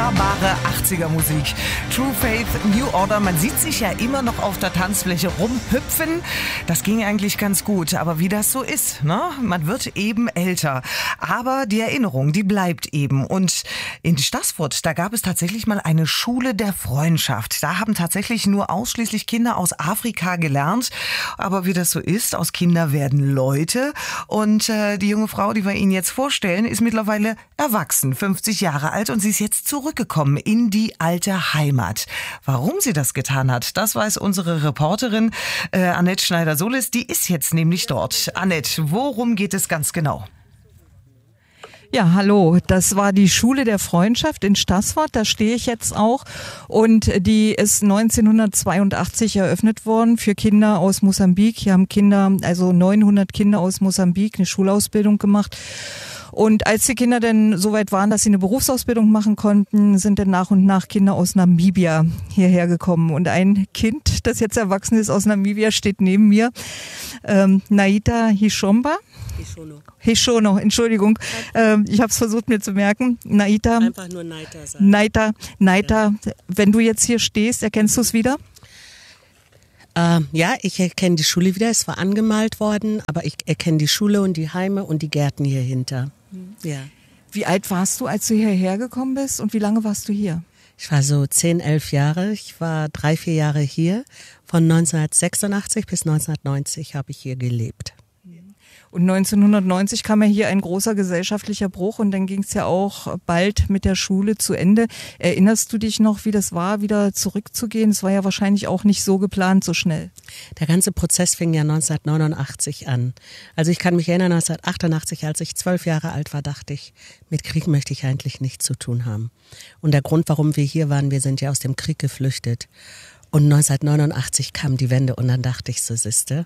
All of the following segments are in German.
wunderbare 80er-Musik. True Faith, New Order, man sieht sich ja immer noch auf der Tanzfläche rumhüpfen. Das ging eigentlich ganz gut, aber wie das so ist, ne? Man wird eben älter. Aber die Erinnerung, die bleibt eben. Und in Staßfurt, da gab es tatsächlich mal eine Schule der Freundschaft. Da haben tatsächlich nur ausschließlich Kinder aus Afrika gelernt. Aber wie das so ist, aus Kindern werden Leute. Und die junge Frau, die wir Ihnen jetzt vorstellen, ist mittlerweile erwachsen, 50 Jahre alt, und sie ist jetzt zurückgekommen in die alte Heimat. Warum sie das getan hat, das weiß unsere Reporterin Annette Schneider-Solis. Die ist jetzt nämlich dort. Annette, worum geht es ganz genau? Ja, hallo. Das war die Schule der Freundschaft in Staßfurt. Da stehe ich jetzt auch. Und die ist 1982 eröffnet worden für Kinder aus Mosambik. Hier haben Kinder, also 900 Kinder aus Mosambik, eine Schulausbildung gemacht. Und als die Kinder dann so weit waren, dass sie eine Berufsausbildung machen konnten, sind dann nach und nach Kinder aus Namibia hierher gekommen. Und ein Kind, das jetzt erwachsen ist aus Namibia, steht neben mir. Naita Hishomba. Hishono, Entschuldigung. Ich habe es versucht mir zu merken. Naita. Einfach nur Naita sagen. Naita. Wenn du jetzt hier stehst, erkennst du es wieder? Ja, ich erkenne die Schule wieder. Es war angemalt worden, aber ich erkenne die Schule und die Heime und die Gärten hier hinter. Ja. Wie alt warst du, als du hierher gekommen bist, und wie lange warst du hier? Ich war so 10, 11 Jahre. Ich war 3, 4 Jahre hier. Von 1986 bis 1990 habe ich hier gelebt. Und 1990 kam ja hier ein großer gesellschaftlicher Bruch, und dann ging es ja auch bald mit der Schule zu Ende. Erinnerst du dich noch, wie das war, wieder zurückzugehen? Es war ja wahrscheinlich auch nicht so geplant, so schnell. Der ganze Prozess fing ja 1989 an. Also ich kann mich erinnern, 1988, als ich 12 Jahre alt war, dachte ich, mit Krieg möchte ich eigentlich nichts zu tun haben. Und der Grund, warum wir hier waren, wir sind ja aus dem Krieg geflüchtet. Und 1989 kam die Wende, und dann dachte ich, so siehste,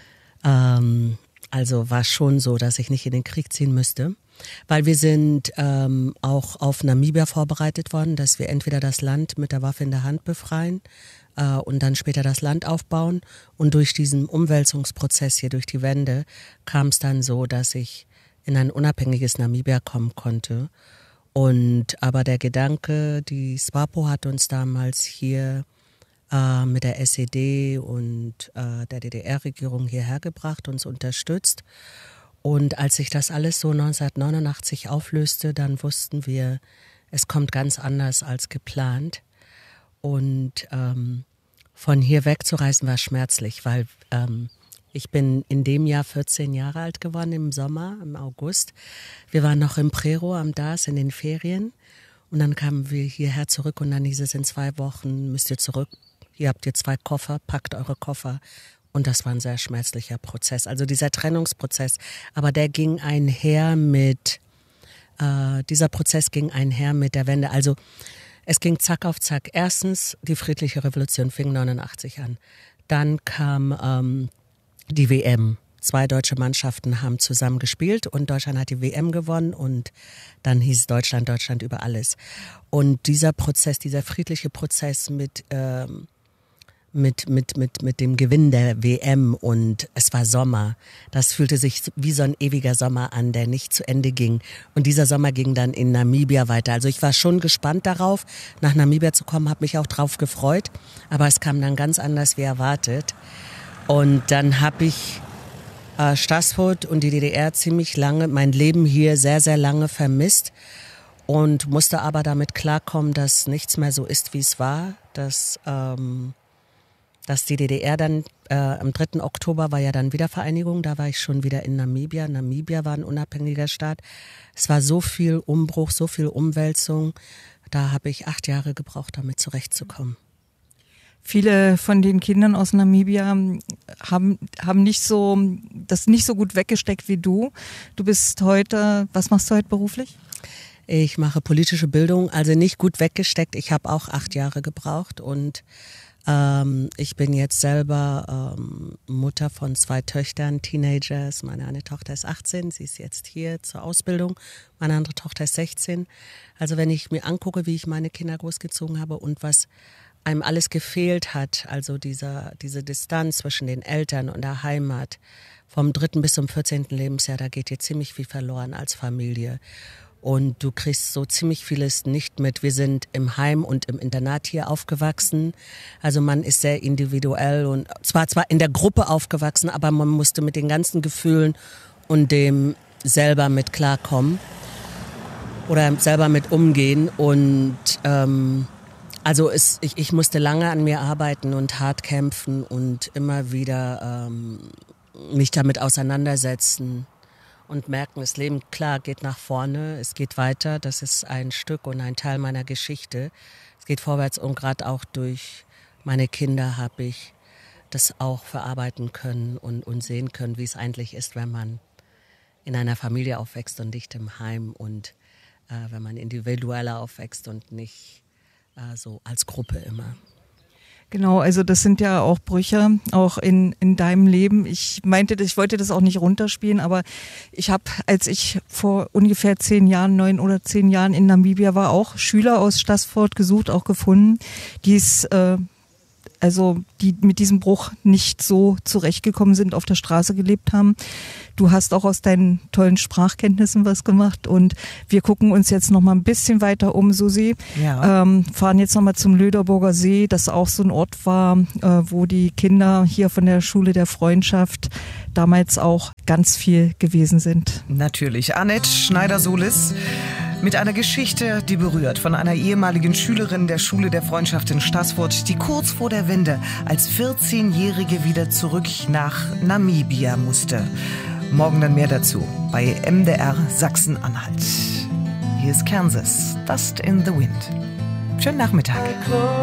also war schon so, dass ich nicht in den Krieg ziehen müsste, weil wir sind auch auf Namibia vorbereitet worden, dass wir entweder das Land mit der Waffe in der Hand befreien und dann später das Land aufbauen. Und durch diesen Umwälzungsprozess hier, durch die Wende, kam es dann so, dass ich in ein unabhängiges Namibia kommen konnte. Und aber der Gedanke, die SWAPO hat uns damals hier mit der SED und der DDR-Regierung hierher gebracht, uns unterstützt. Und als sich das alles so 1989 auflöste, dann wussten wir, es kommt ganz anders als geplant. Und von hier wegzureisen war schmerzlich, weil ich bin in dem Jahr 14 Jahre alt geworden, im Sommer, im August. Wir waren noch im Prero am Dars in den Ferien. Und dann kamen wir hierher zurück, und dann hieß es, in 2 Wochen müsst ihr zurück. Hier habt ihr 2 Koffer, packt eure Koffer. Und das war ein sehr schmerzlicher Prozess. Also dieser Trennungsprozess. Aber der ging einher mit, dieser Prozess ging einher mit der Wende. Also es ging zack auf zack. Erstens, die friedliche Revolution fing 89 an. Dann kam die WM. 2 deutsche Mannschaften haben zusammen gespielt, und Deutschland hat die WM gewonnen, und dann hieß es Deutschland über alles. Und dieser Prozess, dieser friedliche Prozess mit dem Gewinn der WM, und es war Sommer. Das fühlte sich wie so ein ewiger Sommer an, der nicht zu Ende ging. Und dieser Sommer ging dann in Namibia weiter. Also ich war schon gespannt darauf, nach Namibia zu kommen, habe mich auch drauf gefreut. Aber es kam dann ganz anders wie erwartet. Und dann habe ich Staßfurt und die DDR ziemlich lange, mein Leben hier sehr, sehr lange vermisst. Und musste aber damit klarkommen, dass nichts mehr so ist, wie es war. Dass die DDR dann, am 3. Oktober war ja dann Wiedervereinigung, da war ich schon wieder in Namibia. Namibia war ein unabhängiger Staat. Es war so viel Umbruch, so viel Umwälzung. Da habe ich 8 Jahre gebraucht, damit zurechtzukommen. Viele von den Kindern aus Namibia haben nicht so, das nicht so gut weggesteckt wie du. Du bist heute, was machst du heute beruflich? Ich mache politische Bildung, also nicht gut weggesteckt. Ich habe auch 8 Jahre gebraucht, und ich bin jetzt selber Mutter von 2 Töchtern, Teenagers. Meine eine Tochter ist 18, sie ist jetzt hier zur Ausbildung. Meine andere Tochter ist 16. Also wenn ich mir angucke, wie ich meine Kinder großgezogen habe und was einem alles gefehlt hat, also diese Distanz zwischen den Eltern und der Heimat, vom 3. bis zum 14. Lebensjahr, da geht dir ziemlich viel verloren als Familie. Und du kriegst so ziemlich vieles nicht mit. Wir sind im Heim und im Internat hier aufgewachsen. Also man ist sehr individuell und zwar in der Gruppe aufgewachsen, aber man musste mit den ganzen Gefühlen und dem selber mit klarkommen oder selber mit umgehen. Und also ich musste lange an mir arbeiten und hart kämpfen und immer wieder mich damit auseinandersetzen. Und merken, das Leben, klar, geht nach vorne, es geht weiter, das ist ein Stück und ein Teil meiner Geschichte. Es geht vorwärts und gerade auch durch meine Kinder habe ich das auch verarbeiten können und sehen können, wie es eigentlich ist, wenn man in einer Familie aufwächst und nicht im Heim und wenn man individueller aufwächst und nicht so als Gruppe immer. Genau, also das sind ja auch Brüche, auch in deinem Leben. Ich wollte das auch nicht runterspielen, aber ich habe, als ich vor ungefähr 9 oder 10 Jahren in Namibia war, auch Schüler aus Stassfurt gesucht, auch gefunden, die mit diesem Bruch nicht so zurechtgekommen sind, auf der Straße gelebt haben. Du hast auch aus deinen tollen Sprachkenntnissen was gemacht und wir gucken uns jetzt noch mal ein bisschen weiter um, Susi. Ja. Fahren jetzt noch mal zum Löderburger See, das auch so ein Ort war, wo die Kinder hier von der Schule der Freundschaft damals auch ganz viel gewesen sind. Natürlich. Annette Schneider-Solis mit einer Geschichte, die berührt, von einer ehemaligen Schülerin der Schule der Freundschaft in Stassfurt, die kurz vor der Wende als 14-Jährige wieder zurück nach Namibia musste. Morgen dann mehr dazu bei MDR Sachsen-Anhalt. Hier ist Kansas, Dust in the Wind. Schönen Nachmittag.